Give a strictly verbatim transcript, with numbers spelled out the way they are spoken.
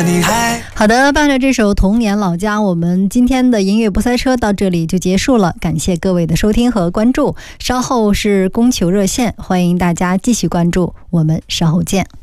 好的，伴着这首《童年老家》，我们今天的音乐不塞车到这里就结束了，感谢各位的收听和关注。稍后是供求热线，欢迎大家继续关注，我们稍后见。